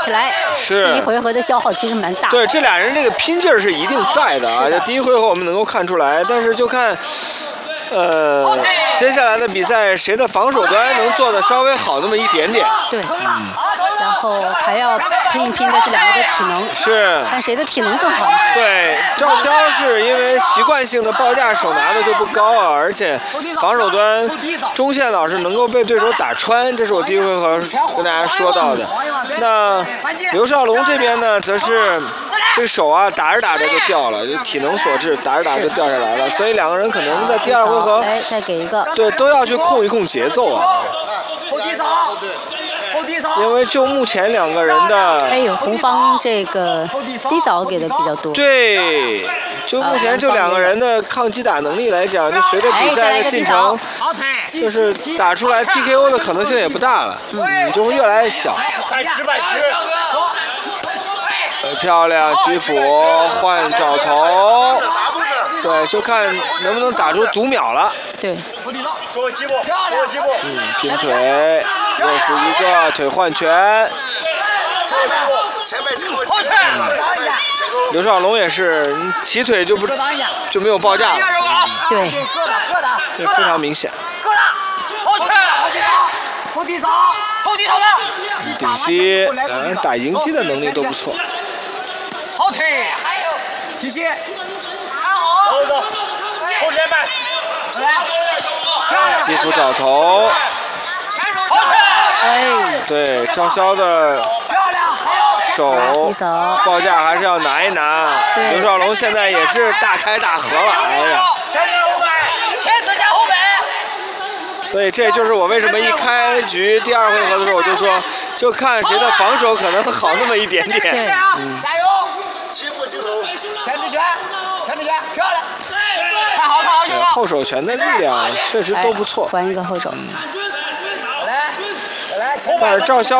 起来。 是。 第一回合的消耗其实蛮大。 对，这俩人这个拼劲儿是一定在的啊！这第一回合我们能够看出来，但是就看。接下来的比赛谁的防守端能做的稍微好那么一点点？ 对，然后还要拼一拼的是两个的体能， 是， 看谁的体能更好一些。 对，赵潇是因为习惯性的报价手拿的就不高啊，而且防守端中线老是能够被对手打穿，这是我第一回合跟大家说到的。那刘少龙这边呢，则是。这个手啊，打着打着就掉了，就体能所致，打着打着就掉下来了。所以两个人可能在第二回合， 再给一个， 对，都要去控一控节奏啊。因为就目前两个人的， 哎呦，红方这个低扫给的比较多。 对，就目前就两个人的抗击打能力来讲，就随着比赛的进程，就是打出来 PKO 的可能性也不大了，就会越来越小。漂亮，击斧换找头，对，就看能不能打出读秒了。 对。 拼腿，又是一个腿换拳。刘少龙也是起腿就没有报价了。 对， 这非常明显。顶膝，两人打迎击的能力都不错。 好腿，谢谢。看好，走，后前摆， 击斧找头。 好拳。 哎， 对，赵潇的手报价还是要拿一拿。刘少龙现在也是大开大合了，哎呀。 前侧加后背。 所以这就是我为什么一开局第二回合的时候我就说，就看谁的防守可能好那么一点点。 对， 加油！击斧击头，前置拳，漂亮！看好， 后手拳的力量确实都不错。 还一个后手。 来， 但是赵潇。